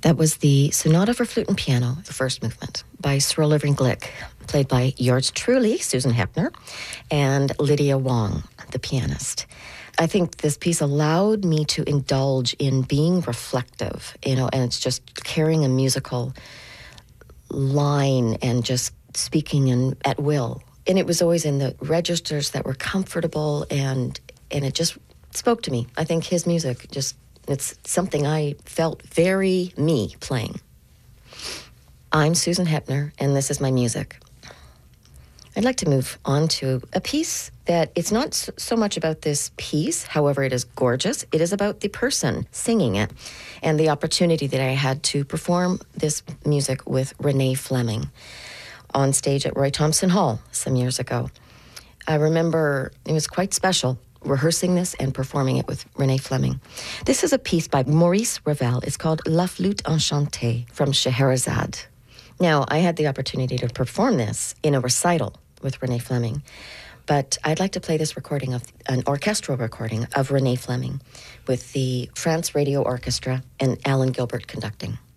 That was the Sonata for Flute and Piano, the first movement, by Cyril Irving Glick, played by yours truly, Susan Hepner, and Lydia Wong, the pianist. I think this piece allowed me to indulge in being reflective, and it's just carrying a musical line and just speaking at will. And it was always in the registers that were comfortable, and it just spoke to me. I think his music it's something I felt very me playing. I'm Susan Hepner, and this is my music. I'd like to move on to a piece that it's not so much about this piece, however it is gorgeous. It is about the person singing it and the opportunity that I had to perform this music with Renee Fleming on stage at Roy Thompson Hall some years ago. I remember it was quite special rehearsing this and performing it with Renee Fleming. This is a piece by Maurice Ravel. It's called La Flûte Enchantée from Scheherazade. Now, I had the opportunity to perform this in a recital with Renee Fleming, but I'd like to play this recording of an orchestral recording of Renee Fleming with the France Radio Orchestra and Alan Gilbert conducting.